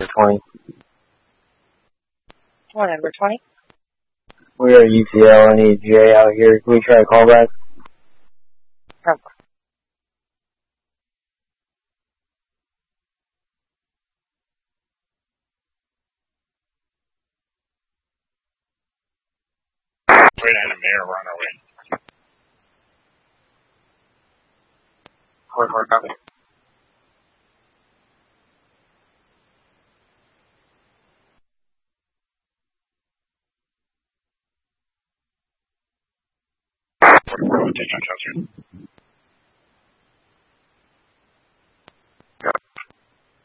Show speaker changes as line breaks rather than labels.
20.
What, number 20?
We are UCL. I need Jay out here. Can we try a call back?
Oh.
Wait, and a mayor, we're on our way. 4-4, copy. Take on Chester.